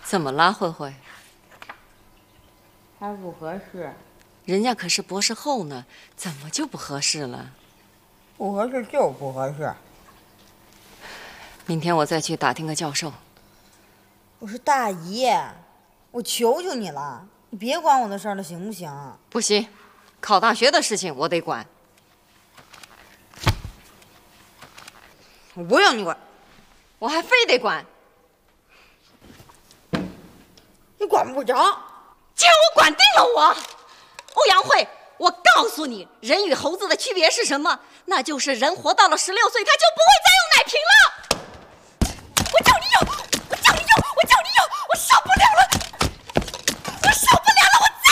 怎么了，慧慧？ 还不合适。 人家可是博士后呢，怎么就不合适了？ 不合适就不合适。 明天我再去打听个教授。 我说大姨，我求求你了，你别管我的事儿了，行不行？ 不行，考大学的事情我得管。 我不用你管， 我还非得管。 你管不着。 既然我管定了我，欧阳慧，我告诉你，人与猴子的区别是什么？那就是人活到了16岁，他就不会再用奶瓶了。